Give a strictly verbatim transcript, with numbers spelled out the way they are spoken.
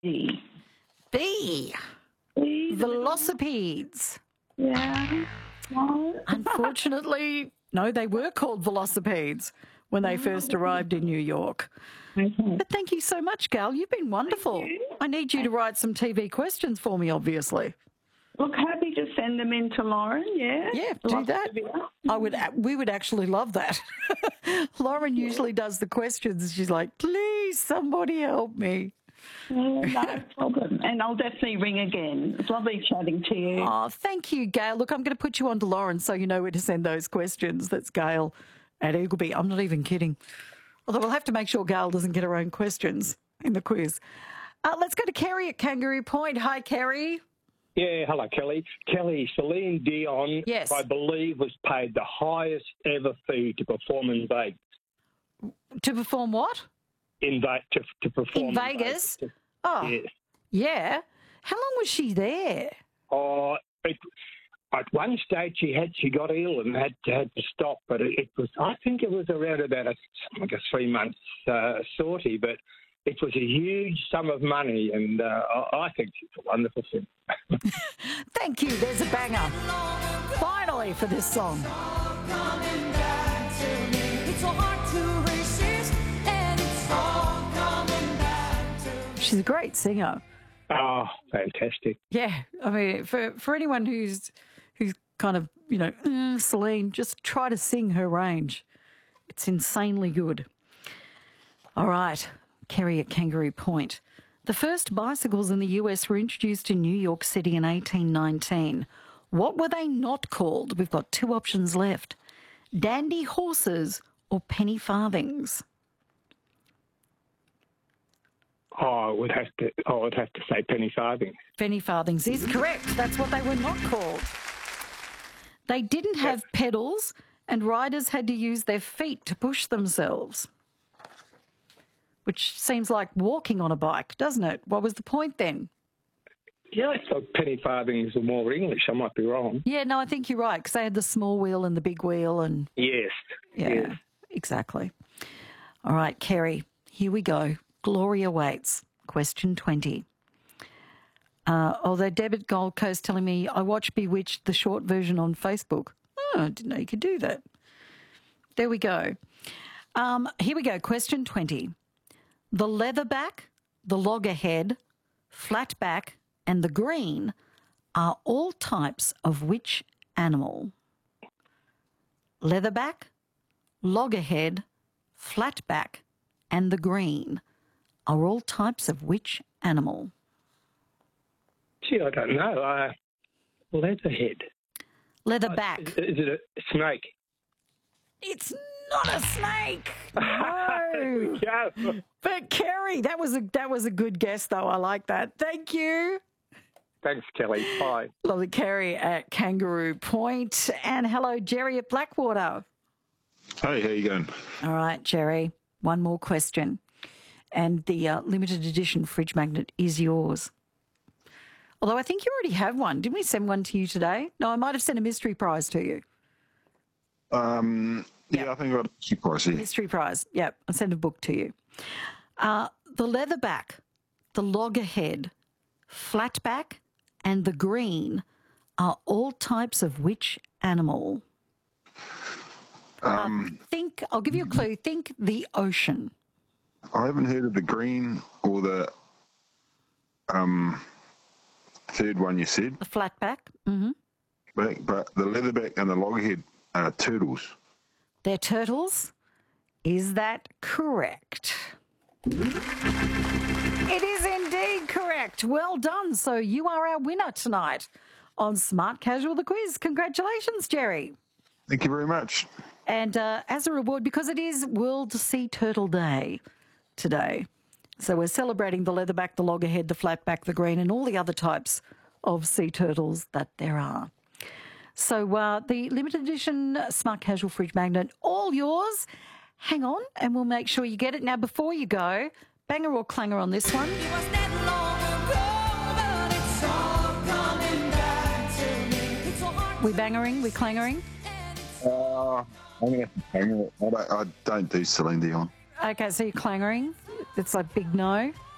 B. B. B. Velocipedes. Yeah. No. Unfortunately, no, they were called velocipedes when they first arrived in New York. Okay. But thank you so much, Gal. You've been wonderful. you. I need you to write some T V questions for me, obviously. Look, happy to send them in to Lauren, yeah? Yeah, do that. I would. We would actually love that. Lauren usually does the questions. She's like, please, somebody help me. Yeah, no problem. And I'll definitely ring again. It's lovely chatting to you. Oh, thank you, Gail. Look, I'm going to put you on to Lauren so you know where to send those questions. That's Gail at Eagleby. I'm not even kidding. Although we'll have to make sure Gail doesn't get her own questions in the quiz. Uh, let's go to Kerry at Kangaroo Point. Hi, Kerry. Yeah, hello, Kelly. Kelly, Celine Dion, Yes. I believe, was paid the highest ever fee to perform in Vegas. To perform what? In Ve- to, to perform In Vegas? Oh, Yeah. yeah. How long was she there? Oh, it, at one stage she had she got ill and had to, had to stop, but it, it was I think it was around about a like a three months uh, sortie, but it was a huge sum of money, and uh, I, I think she's a wonderful singer. Thank you. There's a banger. Finally for this song. She's a great singer. Oh, fantastic. Yeah, I mean, for, for anyone who's who's kind of, you know, "Uh, Celine, just try to sing her range. It's insanely good. All right, Kerry at Kangaroo Point. The first bicycles in the U S were introduced in New York City in eighteen nineteen. What were they not called? We've got two options left. Dandy horses or penny farthings? Oh, I would have to. I would have to say penny farthing. Penny farthings is correct. That's what they were not called. They didn't have pedals, and riders had to use their feet to push themselves, which seems like walking on a bike, doesn't it? What was the point then? Yeah, I thought penny farthings are more English. I might be wrong. Yeah, no, I think you're right, because they had the small wheel and the big wheel, and Yes. yeah, Yes. exactly. All right, Kerry, here we go. Glory awaits. Question twenty. Uh, although Deb at Gold Coast telling me I watched Bewitched, the short version on Facebook. Oh, I didn't know you could do that. There we go. Um, here we go. Question twenty. The leatherback, the loggerhead, flatback, and the green are all types of which animal? Leatherback, loggerhead, flatback, and the green are all types of which animal? Gee, I don't know. Uh, leatherhead. Leatherback. Is it a snake? It's not a snake. No. Yeah. But Kerry, that was a that was a good guess though. I like that. Thank you. Thanks, Kelly. Bye. Lovely Kerry at Kangaroo Point. And hello, Jerry at Blackwater. Hey, how you going? All right, Jerry. One more question. And the uh, limited edition fridge magnet is yours. Although I think you already have one. Didn't we send one to you today? No, I might have sent a mystery prize to you. Um, yeah, Yep. I think I got a cheap price here. Mystery prize. Yep, I sent a book to you. Uh, the leatherback, the loggerhead, flatback, and the green are all types of which animal? Um, Uh, think, I'll give you a clue. Think the ocean. I haven't heard of the green or the um, third one you said, The flatback. Mm-hmm. but, but the leatherback and the loggerhead are turtles. They're turtles. Is that correct? It is indeed correct. Well done. So you are our winner tonight on Smart Casual the Quiz. Congratulations, Jerry. Thank you very much. And uh, as a reward, because it is World Sea Turtle Day today, so we're celebrating the leatherback, the loggerhead, the flatback, the green, and all the other types of sea turtles that there are. So uh, the limited edition Smart Casual fridge magnet, all yours. Hang on, and we'll make sure you get it. Now, before you go, banger or clanger on this one? We bangering? We clangering? Uh, I'm going to have to hang it. I don't, I don't do Celine Dion. Okay, so you're clangering. It's like big no.